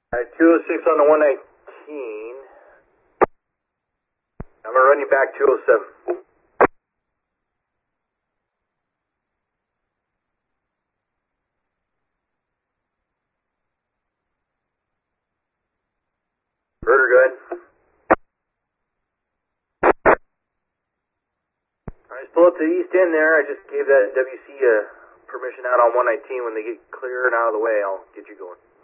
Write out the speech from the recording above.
Alright, 206 on the 119. I'm going to run you back 207. Verter, go ahead. Alright, pull up to the east end there. I just gave that WC permission out on 119. When they get clear and out of the way, I'll get you going.